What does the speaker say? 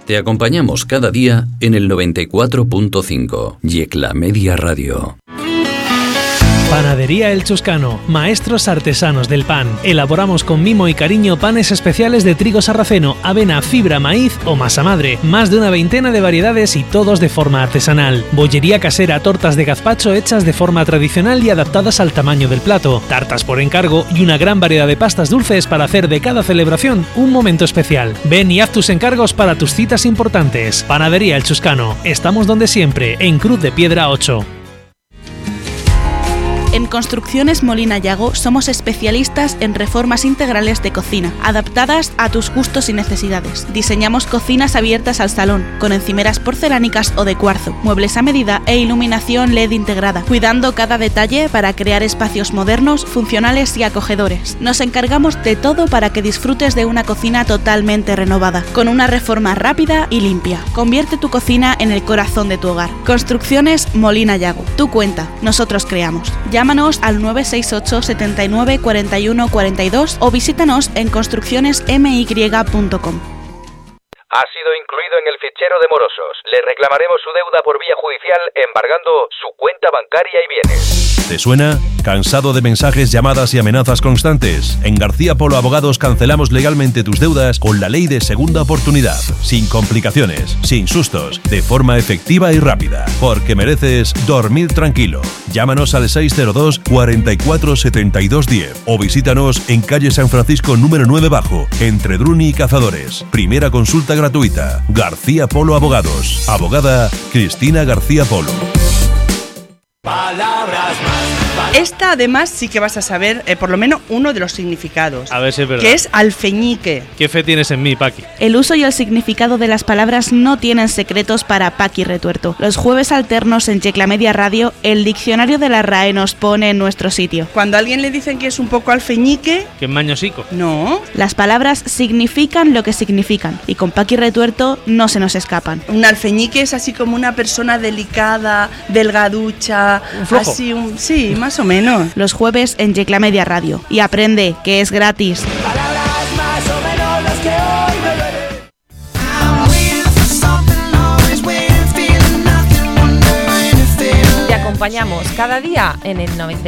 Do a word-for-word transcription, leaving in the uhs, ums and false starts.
Te acompañamos cada día en el noventa y cuatro punto cinco. Yecla Media Radio. Panadería El Chuscano, maestros artesanos del pan. Elaboramos con mimo y cariño panes especiales de trigo sarraceno, avena, fibra, maíz o masa madre. Más de una veintena de variedades y todos de forma artesanal. Bollería casera, tortas de gazpacho hechas de forma tradicional y adaptadas al tamaño del plato. Tartas por encargo y una gran variedad de pastas dulces para hacer de cada celebración un momento especial. Ven y haz tus encargos para tus citas importantes. Panadería El Chuscano. Estamos donde siempre, en Cruz de Piedra ocho. En Construcciones Molina Yago somos especialistas en reformas integrales de cocina, adaptadas a tus gustos y necesidades. Diseñamos cocinas abiertas al salón, con encimeras porcelánicas o de cuarzo, muebles a medida e iluminación L E D integrada, cuidando cada detalle para crear espacios modernos, funcionales y acogedores. Nos encargamos de todo para que disfrutes de una cocina totalmente renovada, con una reforma rápida y limpia. Convierte tu cocina en el corazón de tu hogar. Construcciones Molina Yago. Tú cuenta, nosotros creamos. Llámanos al nueve seis ocho, setenta y nueve, cuarenta y uno, cuarenta y dos o visítanos en construcciones m y punto com. Ha sido incluido en el fichero de morosos. Le reclamaremos su deuda por vía judicial embargando su cuenta bancaria y bienes. ¿Te suena? ¿Cansado de mensajes, llamadas y amenazas constantes? En García Polo Abogados cancelamos legalmente tus deudas con la ley de segunda oportunidad. Sin complicaciones, sin sustos, de forma efectiva y rápida. Porque mereces dormir tranquilo. Llámanos al seis cero dos, cuarenta y cuatro, setenta y dos, diez o visítanos en calle San Francisco número nueve bajo, entre Druni y Cazadores. Primera consulta gratuita. García Polo Abogados. Abogada Cristina García Polo. Palabras más. Esta además sí que vas a saber eh, por lo menos uno de los significados. A ver si es verdad. Que es alfeñique. ¿Qué fe tienes en mí, Paqui? El uso y el significado de las palabras no tienen secretos para Paqui Retuerto. Los jueves alternos en Yecla Media Radio, el diccionario de la R A E nos pone en nuestro sitio. Cuando a alguien le dicen que es un poco alfeñique... ¿Que es mañosico? No. Las palabras significan lo que significan y con Paqui Retuerto no se nos escapan. Un alfeñique es así como una persona delicada, delgaducha... ¿Un flojo? Así un... Sí, más o menos. Los jueves en Yecla Media Radio. Y aprende, que es gratis. Palabras más o menos las que hoy beberé. Te acompañamos cada día en el noventa